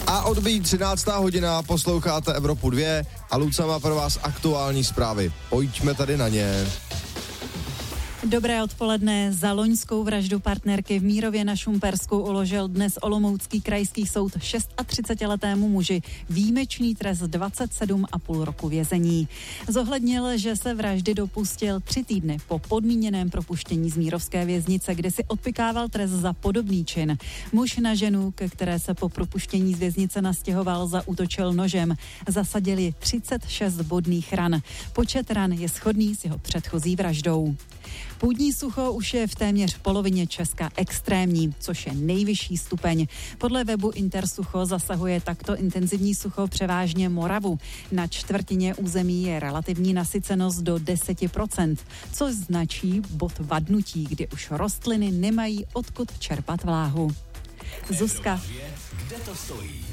A odbíjí 13. hodina, posloucháte Evropu 2 a Luca má pro vás aktuální zprávy. Pojďme tady na ně. Dobré odpoledne. Za loňskou vraždu partnerky v Mírově na Šumpersku uložil dnes Olomoucký krajský soud 36letému muži výjimečný trest 27,5 roku vězení. Zohlednil, že se vraždy dopustil 3 týdny po podmíněném propuštění z mírovské věznice, kde si odpykával trest za podobný čin. Muž na ženu, ke které se po propuštění z věznice nastěhoval, zaútočil nožem. Zasadili 36 bodných ran. Počet ran je shodný s jeho předchozí vraždou. Půdní sucho už je v téměř polovině Česka extrémní, což je nejvyšší stupeň. Podle webu Intersucho zasahuje takto intenzivní sucho převážně Moravu. Na čtvrtině území je relativní nasycenost do 10%, což značí bod vadnutí, kdy už rostliny nemají odkud čerpat vláhu. Zuzka. Kde to stojí?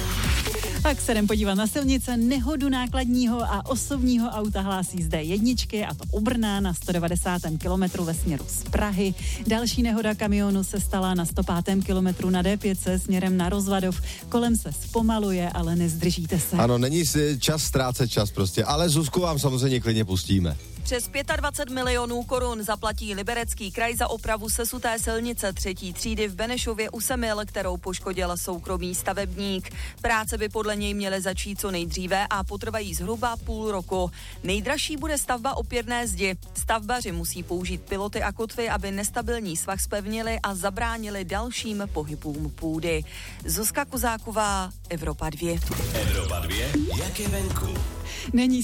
Tak se jdem podívat na silnice. Nehodu nákladního a osobního auta hlásí zde jedničky, a to u Brna na 190. kilometru ve směru z Prahy. Další nehoda kamionu se stala na 105. kilometru na D5 směrem na Rozvadov. Kolem se zpomaluje, ale nezdržíte se. Ano, není si čas ztrácet čas prostě, ale Zuzku vám samozřejmě klidně pustíme. Přes 25 milionů korun zaplatí Liberecký kraj za opravu sesuté silnice 3. třídy v Benešově u Semil, kterou poškodil soukromý stavebník. Práce by podle něj měly začít co nejdříve a potrvají zhruba půl roku. Nejdražší bude stavba opěrné zdi. Stavbaři musí použít piloty a kotvy, aby nestabilní svah zpevnili a zabránili dalším pohybům půdy. Zuzka Kozáková, Evropa 2. Evropa 2, jak je venku? Není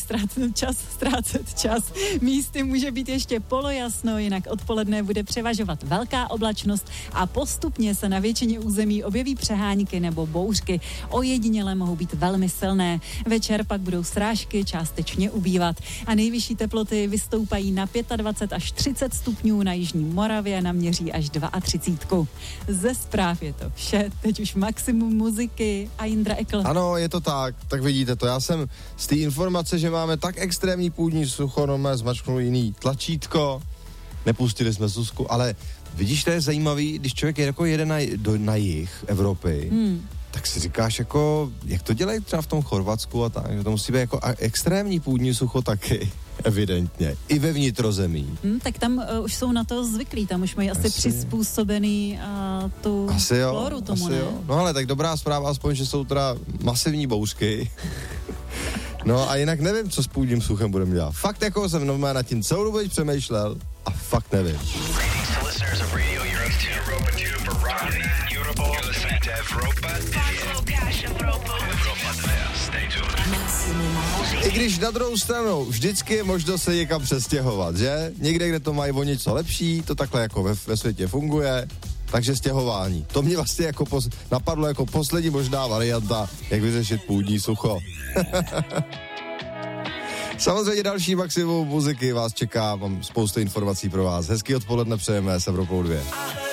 ztrácet čas. Místy může být ještě polojasno, jinak odpoledne bude převažovat velká oblačnost a postupně se na většině území objeví přehánky nebo bouřky. Ojediněle mohou být velmi silné. Večer pak budou srážky částečně ubývat a nejvyšší teploty vystoupají na 25 až 30 stupňů, na jižní Moravě naměří až 32. Ze zpráv je to vše. Teď už maximum muziky a Jindra Ekl. Ano, je to tak. Tak vidíte to. Já jsem z té informace, že máme tak extrémní půdní sucho, zmačknul jiný tlačítko. Nepustili jsme Zuzku, ale vidíš, to je zajímavý, když člověk jede na jih Evropy, tak si říkáš jako, jak to dělají třeba v tom Chorvatsku a tak, že to musí být jako extrémní půdní sucho taky, evidentně, i ve vnitrozemí. Tak tam už jsou na to zvyklí, tam už mají asi přizpůsobený tu floru tomu, ne? Jo. No ale tak dobrá zpráva, aspoň, že jsou teda masivní bouřky. No a jinak nevím, co s půdním suchem budeme dělat. Fakt jako jsem normálně nad tím celou dobu přemýšlel a fakt nevím. I když na druhou stranu vždycky je možnost se někam přestěhovat, že? Někde, kde to mají o něco lepší, to takhle jako ve světě funguje. Takže stěhování. To mě vlastně jako napadlo jako poslední možná varianta, jak vyřešit půdní sucho. Samozřejmě další maximum muziky vás čeká, mám spoustu informací pro vás. Hezký odpoledne přejeme s Evropou 2.